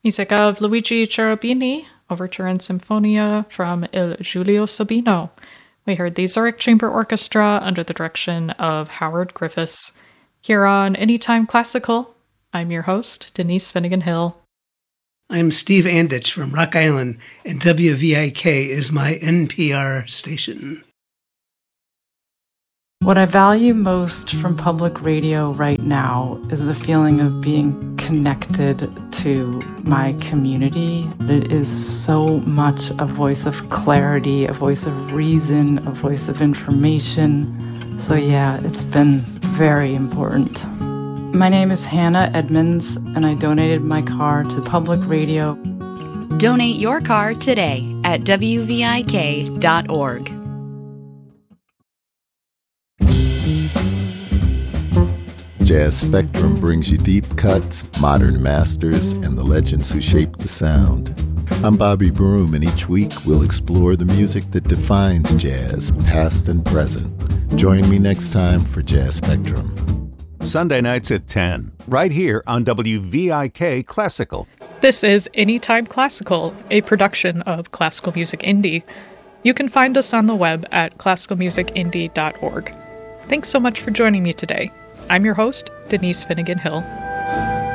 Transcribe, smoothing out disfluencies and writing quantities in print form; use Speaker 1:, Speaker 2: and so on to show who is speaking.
Speaker 1: Music of Luigi Cherubini, Overture and Sinfonia from Il Giulio Sabino. We heard the Zurich Chamber Orchestra under the direction of Howard Griffiths. Here on Anytime Classical, I'm your host, Denise Finnegan Hill.
Speaker 2: I'm Steve Anditch from Rock Island, and WVIK is my NPR station.
Speaker 3: What I value most from public radio right now is the feeling of being connected to my community. It is so much a voice of clarity, a voice of reason, a voice of information. So yeah, it's been very important. My name is Hannah Edmonds, and I donated my car to public radio.
Speaker 4: Donate your car today at WVIK.org.
Speaker 5: Jazz Spectrum brings you deep cuts, modern masters, and the legends who shaped the sound. I'm Bobby Broom, and each week we'll explore the music that defines jazz, past and present. Join me next time for Jazz Spectrum.
Speaker 6: Sunday nights at 10, right here on WVIK Classical.
Speaker 1: This is Anytime Classical, a production of Classical Music Indie. You can find us on the web at classicalmusicindie.org. Thanks so much for joining me today. I'm your host, Denise Finnegan Hill.